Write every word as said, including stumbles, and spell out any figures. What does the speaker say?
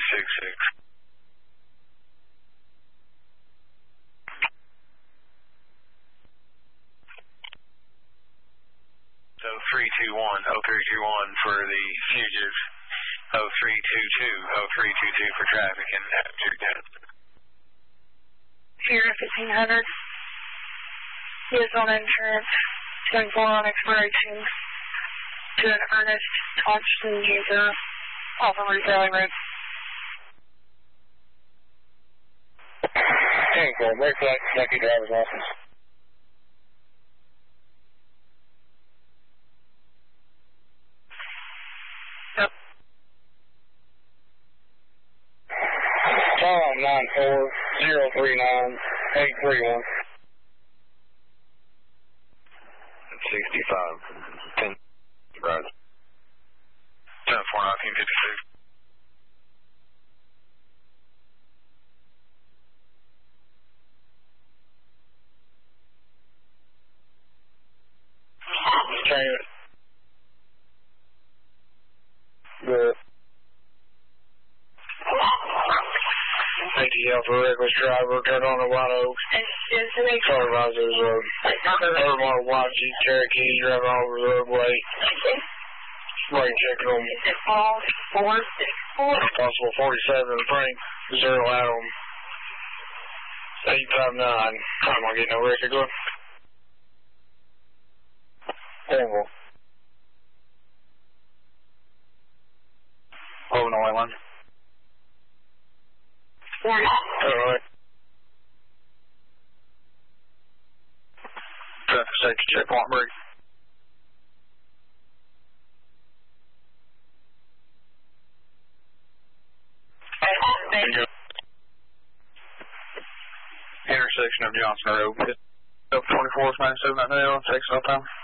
six six. So three two one, oh three two one for the fugitive, oh three two two, oh three two two for traffic and attitude. Sierra fifteen hundred is on insurance, ten four on expiration to an Ernest Thompson user off of Route Valley Road. ten four, break flag, Kentucky driver's license. Yep. Tom nine four zero three nine eight three one. sixty-five, ten, right. ten four, nineteen fifty-six. Okay. Good. A T L for reckless driver, turn on the White Oaks. Supervisors Road. Third model white Jeep Cherokee, driving over the roadway. Brain check on Four, six, four. possible forty-seven, Frank, zero Adam. eight five nine. I'm gonna get no record going. Denver. Over the line. Alright. Traffic safety checkpoint break. Intersection of Johnson Road. Up twenty-four, ninety-seven, that now, takes all time.